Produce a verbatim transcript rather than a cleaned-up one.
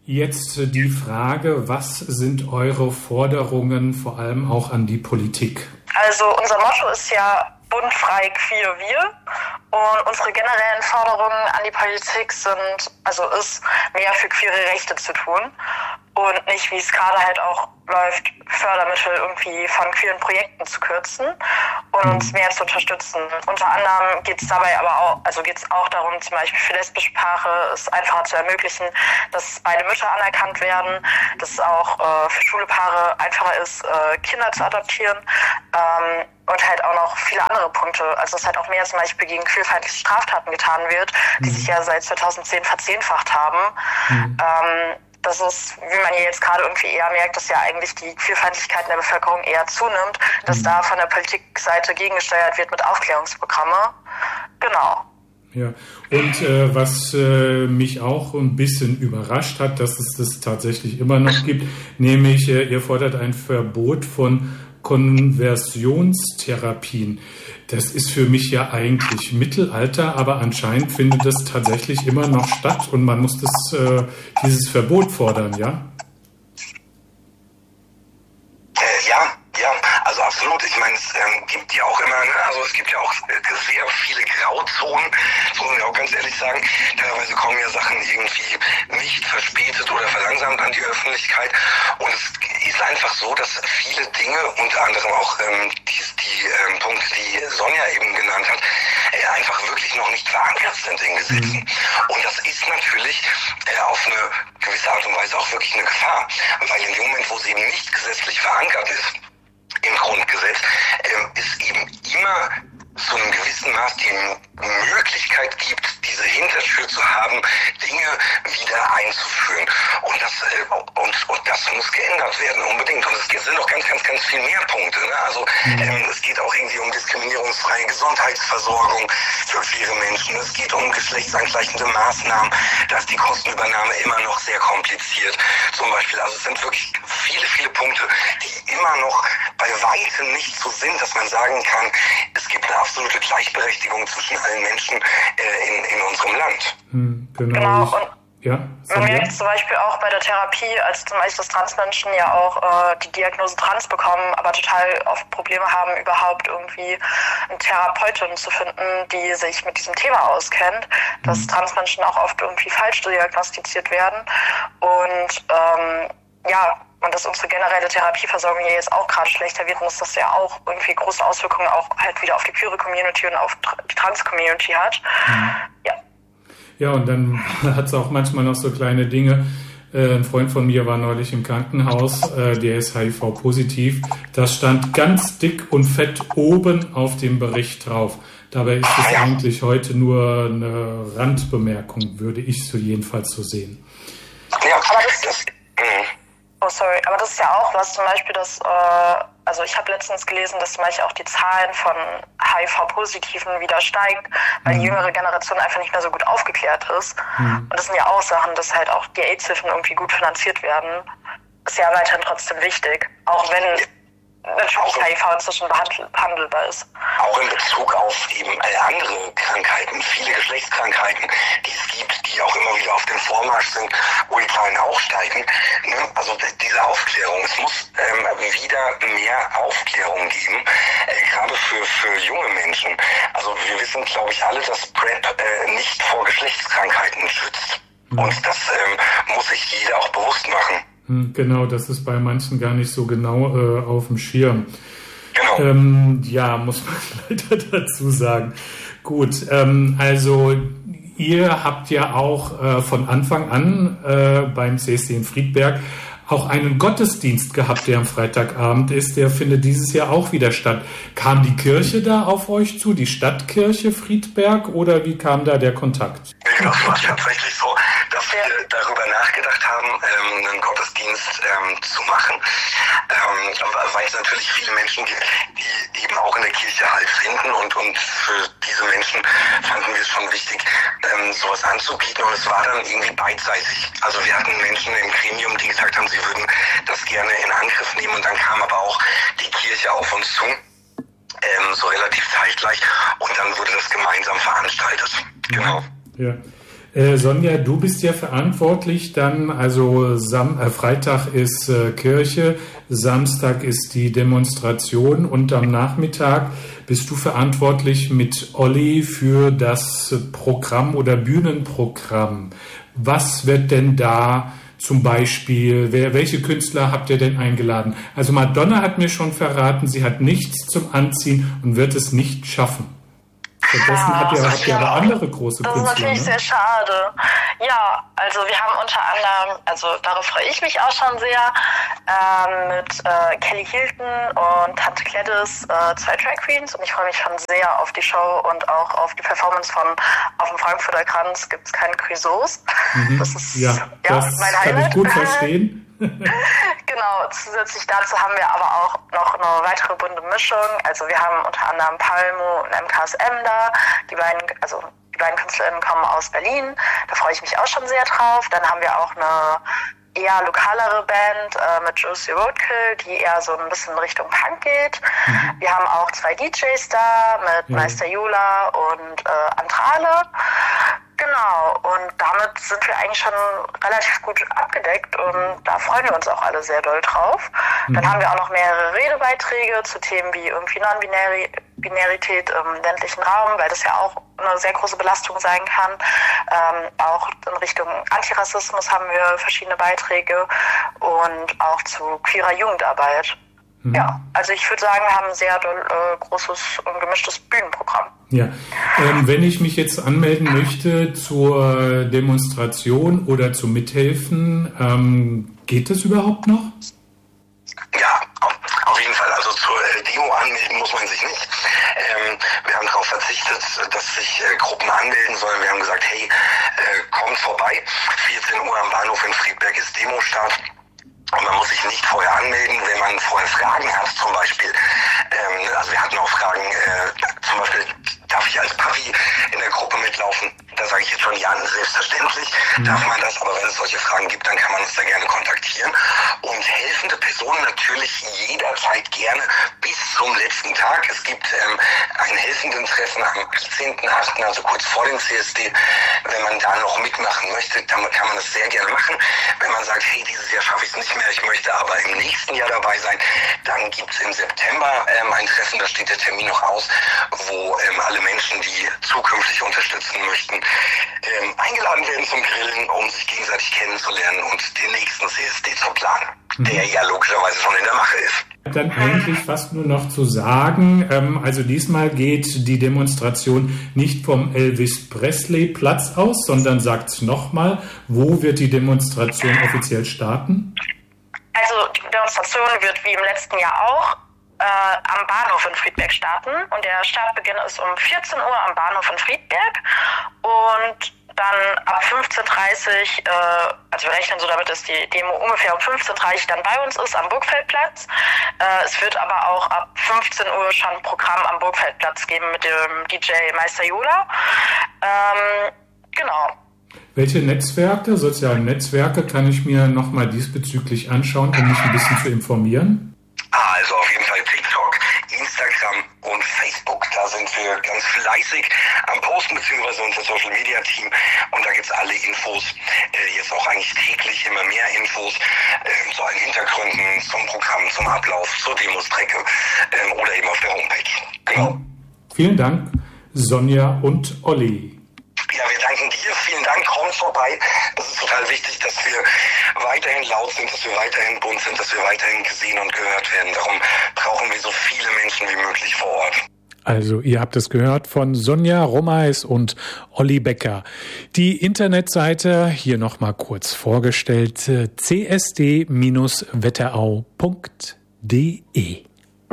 Jetzt die Frage, was sind eure Forderungen vor allem auch an die Politik? Also unser Motto ist ja bunt, frei, queer, wir. Und unsere generellen Forderungen an die Politik sind, also ist, mehr für queere Rechte zu tun und nicht, wie es gerade halt auch läuft, Fördermittel irgendwie von queeren Projekten zu kürzen und uns mehr zu unterstützen. Unter anderem geht es dabei aber auch, also geht es auch darum, zum Beispiel für lesbische Paare es einfacher zu ermöglichen, dass beide Mütter anerkannt werden, dass es auch äh, für schwule Paare einfacher ist, äh, Kinder zu adoptieren. Ähm, Und halt auch noch viele andere Punkte. Also dass halt auch mehr zum Beispiel gegen queerfeindliche Straftaten getan wird, die mhm. sich ja seit zweitausendzehn verzehnfacht haben. Mhm. Ähm, das ist, wie man hier jetzt gerade irgendwie eher merkt, dass ja eigentlich die Queerfeindlichkeit in der Bevölkerung eher zunimmt, dass mhm. da von der Politikseite gegengesteuert wird mit Aufklärungsprogramme. Genau. Ja, und äh, was äh, mich auch ein bisschen überrascht hat, dass es das tatsächlich immer noch gibt, nämlich äh, ihr fordert ein Verbot von Konversionstherapien. Das ist für mich ja eigentlich Mittelalter, aber anscheinend findet das tatsächlich immer noch statt und man muss das, äh, dieses Verbot fordern, ja? Äh, ja, ja, also absolut. Ich meine, es ähm, gibt ja auch immer, ne, also es gibt ja auch sehr viele Grauzonen, muss man ja auch ganz ehrlich sagen. Teilweise kommen ja Sachen irgendwie nicht verspätet oder verlangsamt an die Öffentlichkeit und es ist einfach so, dass viele Dinge, unter anderem auch ähm, die, die ähm, Punkte, die Sonja eben genannt hat, äh, einfach wirklich noch nicht verankert sind in Gesetzen. Mhm. Und das ist natürlich äh, auf eine gewisse Art und Weise auch wirklich eine Gefahr, weil in dem Moment, wo es eben nicht gesetzlich verankert ist, im Grundgesetz, äh, es eben immer zu einem gewissen Maß die Möglichkeit gibt, diese Hintertür zu haben, Dinge wieder einzuführen. Und das, äh, und, und das muss geändert werden, unbedingt. Und es sind noch ganz, ganz, ganz viel mehr Punkte. Ne? Also ähm, es geht auch irgendwie um diskriminierungsfreie Gesundheitsversorgung für queere Menschen. Es geht um geschlechtsangleichende Maßnahmen. Da ist die Kostenübernahme immer noch sehr kompliziert. Zum Beispiel, also es sind wirklich viele, viele Punkte, die immer noch bei weitem nicht so sind, dass man sagen kann, es gibt eine absolute Gleichberechtigung zwischen allen Menschen äh, in, in unserem Land. Hm, genau. genau. Und ja, man merkt zum Beispiel auch bei der Therapie, als zum Beispiel dass Transmenschen ja auch äh, die Diagnose Trans bekommen, aber total oft Probleme haben, überhaupt irgendwie eine Therapeutin zu finden, die sich mit diesem Thema auskennt, dass mhm. Transmenschen auch oft irgendwie falsch diagnostiziert werden. Und ähm, ja, und dass unsere generelle Therapieversorgung hier jetzt auch gerade schlechter wird und dass das ja auch irgendwie große Auswirkungen auch halt wieder auf die queere Community und auf die Trans-Community hat. Mhm. Ja. Ja, und dann hat es auch manchmal noch so kleine Dinge. Äh, ein Freund von mir war neulich im Krankenhaus, äh, der ist H I V-positiv. Das stand ganz dick und fett oben auf dem Bericht drauf. Dabei ist es eigentlich heute nur eine Randbemerkung, würde ich so jedenfalls so sehen. Ja, aber das ist... Oh, sorry, aber das ist ja auch was, zum Beispiel, dass, äh, also ich habe letztens gelesen, dass zum Beispiel auch die Zahlen von H I V-Positiven wieder steigt, weil mhm. die jüngere Generation einfach nicht mehr so gut aufgeklärt ist. Mhm. Und das sind ja auch Sachen, dass halt auch die AIDS-Hilfen irgendwie gut finanziert werden. Ist ja weiterhin trotzdem wichtig, auch wenn natürlich H I V inzwischen behandel- behandelbar ist. Auch in Bezug auf eben andere Krankheiten, viele Geschlechtskrankheiten, die es gibt, die auch immer wieder auf dem Vormarsch sind, wo die Zahlen auch steigen. Also diese Aufklärung, es muss ähm, wieder mehr Aufklärung geben, äh, gerade für, für junge Menschen. Also wir wissen, glaube ich, alle, dass PrEP äh, nicht vor Geschlechtskrankheiten schützt. Mhm. Und das ähm, muss sich jeder auch bewusst machen. Genau, das ist bei manchen gar nicht so genau äh, auf dem Schirm. Genau. Ähm, ja, muss man leider dazu sagen. Gut, ähm, also ihr habt ja auch äh, von Anfang an äh, beim C S D in Friedberg auch einen Gottesdienst gehabt, der am Freitagabend ist. Der findet dieses Jahr auch wieder statt. Kam die Kirche da auf euch zu, die Stadtkirche Friedberg, oder wie kam da der Kontakt? Das war tatsächlich so, dass wir darüber nachgedacht haben, ähm, einen Gottesdienst ähm, zu machen, ähm, weil es natürlich viele Menschen gibt, die eben auch in der Kirche Halt finden, und, und für diese Menschen fanden wir es schon wichtig, ähm, sowas anzubieten, und es war dann irgendwie beidseitig. Also wir hatten Menschen im Gremium, die gesagt haben, sie würden das gerne in Angriff nehmen, und dann kam aber auch die Kirche auf uns zu, ähm, so relativ zeitgleich, und dann wurde das gemeinsam veranstaltet. Genau. Ja. Äh, Sonja, du bist ja verantwortlich dann, also Sam, äh, Freitag ist äh, Kirche, Samstag ist die Demonstration und am Nachmittag bist du verantwortlich mit Olli für das Programm oder Bühnenprogramm. Was wird denn da zum Beispiel, wer, welche Künstler habt ihr denn eingeladen? Also Madonna hat mir schon verraten, sie hat nichts zum Anziehen und wird es nicht schaffen. Stattdessen ja, habt ihr, habt ihr ja, aber andere große das Künstler. Das ist natürlich ne? sehr schade. Ja, also wir haben unter anderem, also darauf freue ich mich auch schon sehr, ähm, mit äh, Kelly Hilton und Tante Gladys äh, zwei Drag Queens und ich freue mich schon sehr auf die Show und auch auf die Performance von Auf dem Frankfurter Kranz gibt es keine Cuisos. Mhm. Das ist ja, ja, das mein Highlight. kann ich gut verstehen. Genau, zusätzlich dazu haben wir aber auch noch eine weitere bunte Mischung. Also wir haben unter anderem Palmo und M K S M da. Die beiden, also die beiden KünstlerInnen kommen aus Berlin. Da freue ich mich auch schon sehr drauf. Dann haben wir auch eine eher lokalere Band äh, mit Juicy Roadkill, die eher so ein bisschen in Richtung Punk geht. Mhm. Wir haben auch zwei D Js da mit mhm. Meister Jula und äh, Antrale. Genau, und damit sind wir eigentlich schon relativ gut abgedeckt und da freuen wir uns auch alle sehr doll drauf. Mhm. Dann haben wir auch noch mehrere Redebeiträge zu Themen wie irgendwie Non-Binarität im ländlichen Raum, weil das ja auch eine sehr große Belastung sein kann. Ähm, auch in Richtung Antirassismus haben wir verschiedene Beiträge und auch zu queerer Jugendarbeit. Mhm. Ja, also ich würde sagen, wir haben ein sehr doll, äh, großes und gemischtes Bühnenprogramm. Ja, ähm, wenn ich mich jetzt anmelden möchte zur Demonstration oder zum Mithelfen, ähm, geht das überhaupt noch? Ja, auf, auf jeden Fall. Also zur äh, Demo anmelden muss man sich nicht. Ähm, wir haben darauf verzichtet, dass sich äh, Gruppen anmelden sollen. Wir haben gesagt, hey, äh, kommt vorbei. vierzehn Uhr am Bahnhof in Friedberg ist Demostart. Und man muss sich nicht vorher anmelden, wenn man vorher Fragen hat, zum Beispiel. Ähm, also wir hatten auch Fragen, äh, zum Beispiel, darf ich als Papi in der Gruppe mitlaufen? Da sage ich jetzt schon, ja, selbstverständlich mhm. darf man das, aber wenn es solche Fragen gibt, dann kann man uns da gerne kontaktieren. Und helfende Personen natürlich jederzeit gerne bis zum letzten Tag. Es gibt ähm, ein helfenden Treffen am achtzehnten achten, also kurz vor dem C S D. Wenn man da noch mitmachen möchte, dann kann man das sehr gerne machen. Wenn man sagt, hey, dieses Jahr schaffe ich es nicht mehr, ich möchte aber im nächsten Jahr dabei sein, dann gibt es im September ähm, ein Treffen, da steht der Termin noch aus, wo ähm, alle Menschen, die zukünftig unterstützen möchten, ähm, eingeladen werden zum Grillen, um sich gegenseitig kennenzulernen und den nächsten C S D zu planen, mhm. der ja logischerweise schon in der Mache ist. Dann eigentlich fast nur noch zu sagen, ähm, also diesmal geht die Demonstration nicht vom Elvis Presley Platz aus, sondern sagt's nochmal, wo wird die Demonstration offiziell starten? Also die Demonstration wird wie im letzten Jahr auch äh, am Bahnhof in Friedberg starten und der Startbeginn ist um vierzehn Uhr am Bahnhof in Friedberg und dann ab fünfzehn Uhr dreißig, äh, also wir rechnen so damit, dass die Demo ungefähr um fünfzehn Uhr dreißig dann bei uns ist am Burgfeldplatz. Äh, es wird aber auch ab fünfzehn Uhr schon ein Programm am Burgfeldplatz geben mit dem D J Meister Jula. Ähm, genau. Welche Netzwerke, soziale Netzwerke kann ich mir nochmal diesbezüglich anschauen, um mich ein bisschen zu informieren? Ah, also auf jeden Fall TikTok, Instagram und Facebook. Da sind wir ganz fleißig am Posten, beziehungsweise unser Social Media Team. Und da gibt es alle Infos, äh, jetzt auch eigentlich täglich immer mehr Infos äh, zu allen Hintergründen, zum Programm, zum Ablauf, zur Demostrecke äh, oder eben auf der Homepage. Genau. Vielen Dank, Sonja und Olli. Ja, wir danken dir. Vielen Dank. Kommt vorbei. Das ist total wichtig, dass wir weiterhin laut sind, dass wir weiterhin bunt sind, dass wir weiterhin gesehen und gehört werden. Darum brauchen wir so viele Menschen wie möglich vor Ort. Also, ihr habt es gehört von Sonja Romeis und Olli Becker. Die Internetseite hier nochmal kurz vorgestellt, c s d Bindestrich wetterau punkt d e.